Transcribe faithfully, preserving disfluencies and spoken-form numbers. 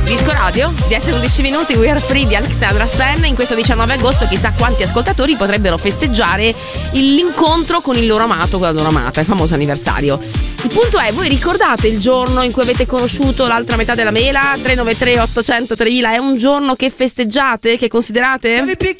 Disco Radio, dieci undici minuti, We Are Free di Alexandra Stan. In questo diciannove agosto chissà quanti ascoltatori potrebbero festeggiare l'incontro con il loro amato, con la loro amata, il famoso anniversario. Il punto è, voi ricordate il giorno in cui avete conosciuto l'altra metà della mela? tre nove tre ottocento tremila è un giorno che festeggiate, che considerate?